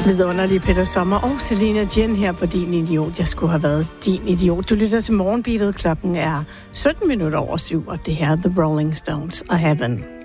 Vidunderlig Peter Sommer og Selena Jen her på Din Idiot. Jeg skulle have været din idiot. Du lytter til Morgenbeatet. Klokken er 17 minutter over 7, og det her er The Rolling Stones og Heaven.